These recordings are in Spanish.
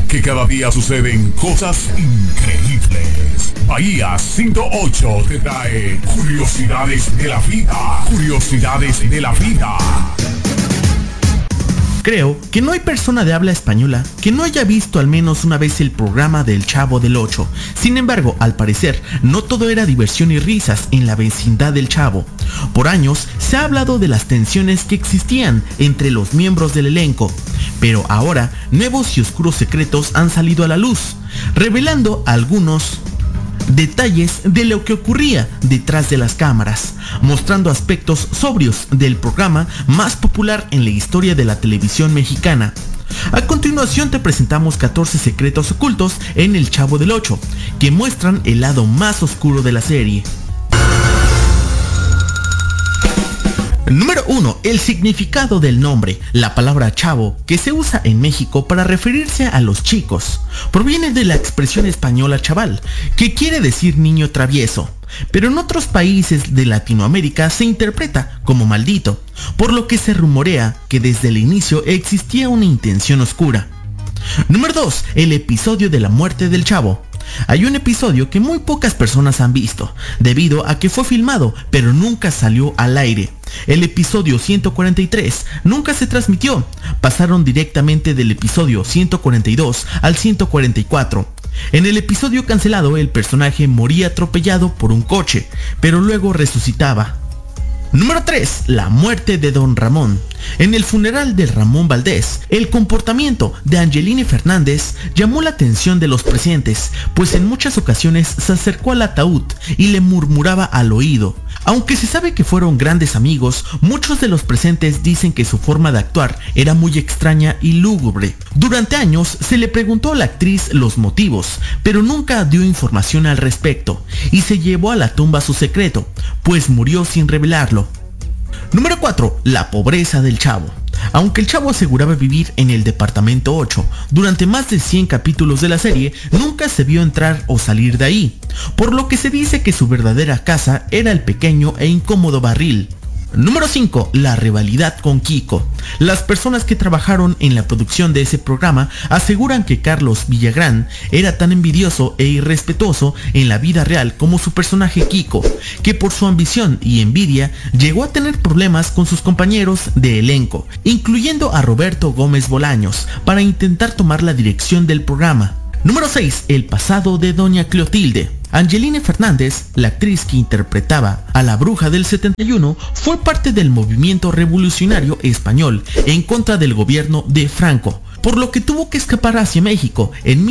que cada día suceden cosas increíbles. Bahía 108 te trae curiosidades de la vida. Curiosidades de la vida. Creo que no hay persona de habla española que no haya visto al menos una vez el programa del Chavo del Ocho. Sin embargo, al parecer, no todo era diversión y risas en la vecindad del Chavo. Por años se ha hablado de las tensiones que existían entre los miembros del elenco, pero ahora nuevos y oscuros secretos han salido a la luz, revelando algunos detalles de lo que ocurría detrás de las cámaras, mostrando aspectos sobrios del programa más popular en la historia de la televisión mexicana. A continuación te presentamos 14 secretos ocultos en El Chavo del Ocho, que muestran el lado más oscuro de la serie. Número 1. El significado del nombre. La palabra chavo, que se usa en México para referirse a los chicos, proviene de la expresión española chaval, que quiere decir niño travieso, pero en otros países de Latinoamérica se interpreta como maldito, por lo que se rumorea que desde el inicio existía una intención oscura. Número 2. El episodio de la muerte del Chavo. Hay un episodio que muy pocas personas han visto, debido a que fue filmado, pero nunca salió al aire. El episodio 143 nunca se transmitió, pasaron directamente del episodio 142 al 144. En el episodio cancelado, el personaje moría atropellado por un coche, pero luego resucitaba. Número 3. La muerte de Don Ramón. En el funeral de Ramón Valdés, el comportamiento de Angelina Fernández llamó la atención de los presentes, pues en muchas ocasiones se acercó al ataúd y le murmuraba al oído. Aunque se sabe que fueron grandes amigos, muchos de los presentes dicen que su forma de actuar era muy extraña y lúgubre. Durante años se le preguntó a la actriz los motivos, pero nunca dio información al respecto, y se llevó a la tumba su secreto, pues murió sin revelarlo. Número 4. La pobreza del Chavo. Aunque el Chavo aseguraba vivir en el departamento 8, durante más de 100 capítulos de la serie nunca se vio entrar o salir de ahí, por lo que se dice que su verdadera casa era el pequeño e incómodo barril. Número 5. La rivalidad con Kiko. Las personas que trabajaron en la producción de ese programa aseguran que Carlos Villagrán era tan envidioso e irrespetuoso en la vida real como su personaje Kiko, que por su ambición y envidia llegó a tener problemas con sus compañeros de elenco, incluyendo a Roberto Gómez Bolaños, para intentar tomar la dirección del programa. Número 6. El pasado de Doña Clotilde. Angelina Fernández, la actriz que interpretaba a la bruja del 71, fue parte del movimiento revolucionario español en contra del gobierno de Franco, por lo que tuvo que escapar hacia México en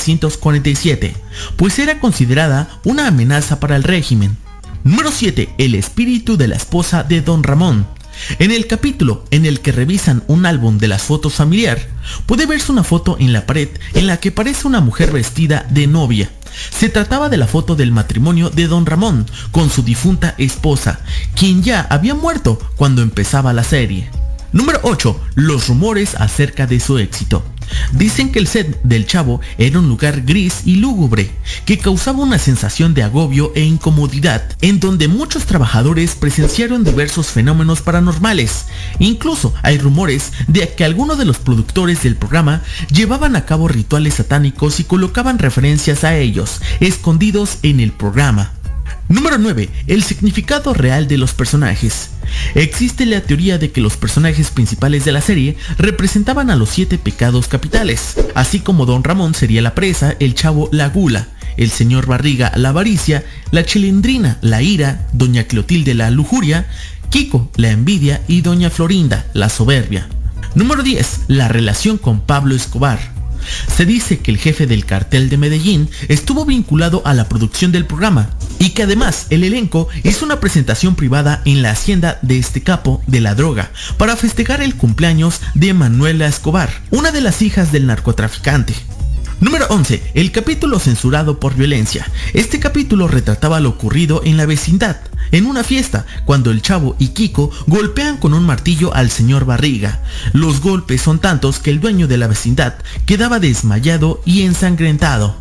1947, pues era considerada una amenaza para el régimen. Número 7. El espíritu de la esposa de Don Ramón. En el capítulo en el que revisan un álbum de las fotos familiar, puede verse una foto en la pared en la que aparece una mujer vestida de novia. Se trataba de la foto del matrimonio de Don Ramón con su difunta esposa, quien ya había muerto cuando empezaba la serie. Número 8. Los rumores acerca de su éxito. Dicen que el set del Chavo era un lugar gris y lúgubre, que causaba una sensación de agobio e incomodidad, en donde muchos trabajadores presenciaron diversos fenómenos paranormales. Incluso hay rumores de que algunos de los productores del programa llevaban a cabo rituales satánicos y colocaban referencias a ellos, escondidos en el programa. Número 9. El significado real de los personajes. Existe la teoría de que los personajes principales de la serie representaban a los 7 pecados capitales, así como Don Ramón sería la presa, el Chavo la gula, el señor Barriga la avaricia, la Chilindrina la ira, Doña Clotilde la lujuria, Kiko la envidia y Doña Florinda la soberbia. Número 10. La relación con Pablo Escobar. Se dice que el jefe del cartel de Medellín estuvo vinculado a la producción del programa y que además el elenco hizo una presentación privada en la hacienda de este capo de la droga para festejar el cumpleaños de Manuela Escobar, una de las hijas del narcotraficante. Número 11. El capítulo censurado por violencia. Este capítulo retrataba lo ocurrido en la vecindad, en una fiesta, cuando el Chavo y Kiko golpean con un martillo al señor Barriga. Los golpes son tantos que el dueño de la vecindad quedaba desmayado y ensangrentado.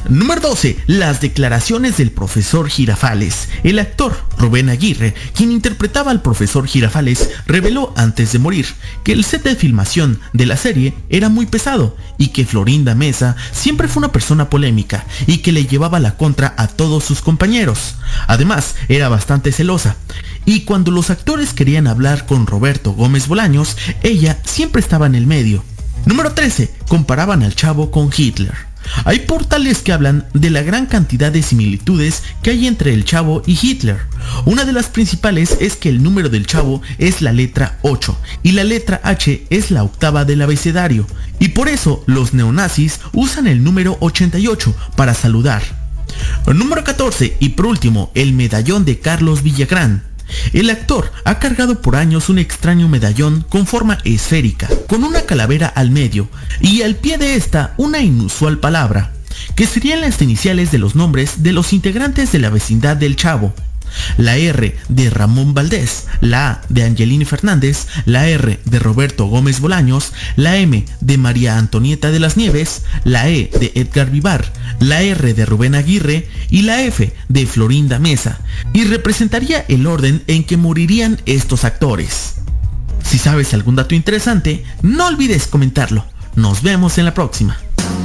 Número 12. Las declaraciones del profesor Girafales. El actor Rubén Aguirre, quien interpretaba al profesor Girafales, reveló antes de morir que el set de filmación de la serie era muy pesado y que Florinda Mesa siempre fue una persona polémica y que le llevaba la contra a todos sus compañeros. Además, era bastante celosa y cuando los actores querían hablar con Roberto Gómez Bolaños, ella siempre estaba en el medio. Número 13. Comparaban al Chavo con Hitler. Hay portales que hablan de la gran cantidad de similitudes que hay entre el Chavo y Hitler. Una de las principales es que el número del Chavo es la letra 8 y la letra H es la octava del abecedario, y por eso los neonazis usan el número 88 para saludar. Número 14 y por último, el medallón de Carlos Villagrán. El actor ha cargado por años un extraño medallón con forma esférica, con una calavera al medio y al pie de esta una inusual palabra, que serían las iniciales de los nombres de los integrantes de la vecindad del Chavo. La R de Ramón Valdés, la A de Angelini Fernández, la R de Roberto Gómez Bolaños, la M de María Antonieta de las Nieves, la E de Edgar Vivar, la R de Rubén Aguirre y la F de Florinda Mesa, y representaría el orden en que morirían estos actores. Si sabes algún dato interesante, no olvides comentarlo. Nos vemos en la próxima.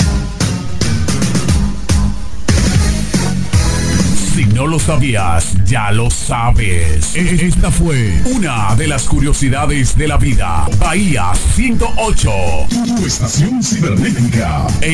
Si no lo sabías, ya lo sabes. Esta fue una de las curiosidades de la vida. Bahía 108. Tu estación cibernética.